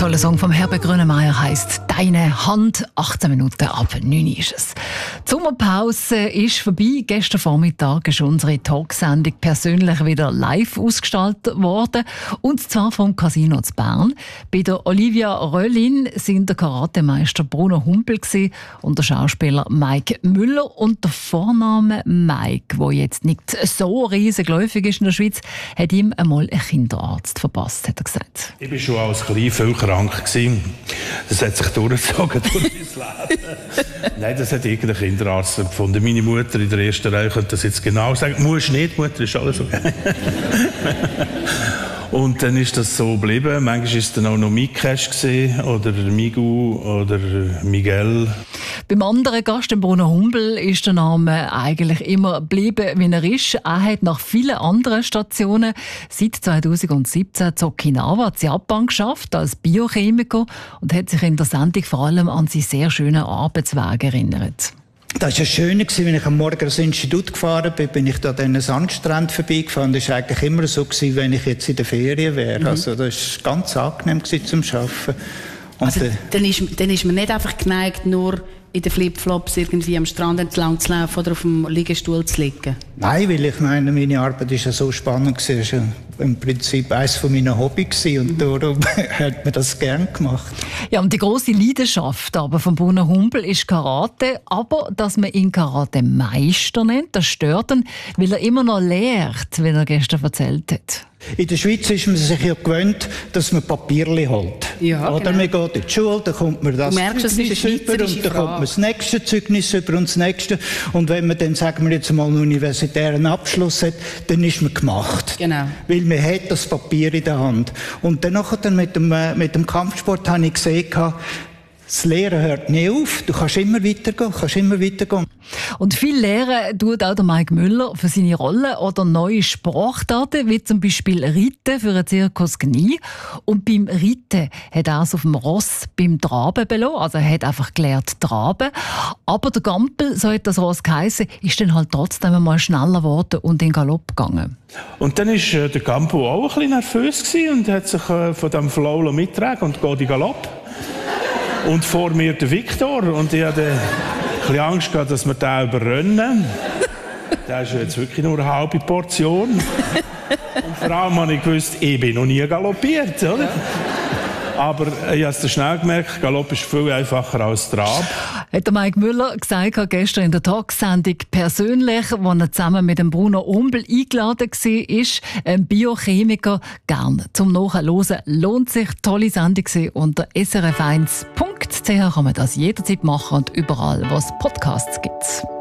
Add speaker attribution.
Speaker 1: toller Song vom Herbert Grönemeyer heisst «Deine Hand». 18 Minuten ab 9 ist es. Die Sommerpause ist vorbei. Gestern Vormittag ist unsere Talksendung persönlich wieder live ausgestaltet worden. Und zwar vom Casino zu Bern. Bei der Olivia Röllin sind der Karatemeister Bruno Humpel und der Schauspieler Mike Müller. Und der Vorname Mike, der jetzt nicht so riesig geläufig ist in der Schweiz, hat ihm einmal einen Kinderarzt verpasst, hat er gesagt.
Speaker 2: Ich war schon als Klein viel krank. Das hat sich durchgezogen durch mein Leben. Nein, das hat irgendein Kinderarzt empfunden. Meine Mutter in der ersten Reihe könnte das jetzt genau sagen. Musst nicht, Mutter, ist alles okay. Und dann ist das so geblieben. Manchmal war es dann auch noch Mikesh oder Migu oder Miguel.
Speaker 1: Beim anderen Gast, dem Bruno Humpel, ist der Name eigentlich immer geblieben, wie er ist. Er hat nach vielen anderen Stationen seit 2017 in Okinawa, in Japan, geschafft als Biochemiker und hat sich in der Sendung vor allem an seinen sehr schönen Arbeitsweg erinnert.
Speaker 3: Das war schön, wenn ich am Morgen ins Institut gefahren bin ich da an diesen Sandstrand vorbeigefahren. Das war eigentlich immer so, wenn ich jetzt in der Ferien wäre. Also das war ganz angenehm zum Arbeiten. Und
Speaker 4: also, dann ist man nicht einfach geneigt, nur in den Flipflops irgendwie am Strand entlang zu laufen oder auf dem Liegestuhl zu liegen?
Speaker 3: Nein, weil ich meine, meine Arbeit war ja so spannend. Es war im Prinzip eines meiner Hobbys und darum hat man das gern gemacht.
Speaker 1: Ja, und die grosse Leidenschaft aber von Bruno Humpel ist Karate, aber dass man ihn Karate-Meister nennt, das stört ihn, weil er immer noch lehrt, wie er gestern erzählt hat.
Speaker 3: In der Schweiz ist man sich ja gewöhnt, dass man Papierli holt.
Speaker 4: Ja,
Speaker 3: oder
Speaker 4: genau.
Speaker 3: Man geht in die Schule, dann kommt man das
Speaker 4: Zeugnis über und
Speaker 3: dann kommt man das nächste Zeugnis über und das nächste. Und wenn man dann, sagen wir jetzt mal, einen universitären Abschluss hat, dann ist man gemacht.
Speaker 4: Genau.
Speaker 3: Weil man hat das Papier in der Hand. Und dann mit dem Kampfsport habe ich gesehen, das Lehren hört nie auf. Du kannst immer weitergehen.
Speaker 1: Und viel lehren tut auch der Mike Müller für seine Rollen oder neue Sprachdaten, wie zum Beispiel Reiten für einen Zirkus Gnie. Und beim Reiten hat er es auf dem Ross beim Traben belassen. Also er hat einfach gelernt traben. Aber der Gampel, so hat das Ross geheissen, ist dann halt trotzdem einmal schneller geworden und in Galopp gegangen.
Speaker 2: Und dann war der Gampel auch ein bisschen nervös und hat sich von diesem Flow mitgetragen und geht in Galopp. Und vor mir der Viktor. Und ich hatte ein bisschen Angst gehabt, dass wir den überrennen. Das ist jetzt wirklich nur eine halbe Portion. Und vor allem habe ich gewusst, ich bin noch nie galoppiert. Oder? Aber ich habe es schnell gemerkt, Galopp ist viel einfacher als Trab.
Speaker 1: Hat der Mike Müller gesagt gestern in der Talksendung persönlich, wo er zusammen mit dem Bruno Humpel eingeladen war, ein Biochemiker. Gern zum Nachhören. Lohnt sich, tolle Sendung unter srf1.ch kann man das jederzeit machen und überall, wo es Podcasts gibt.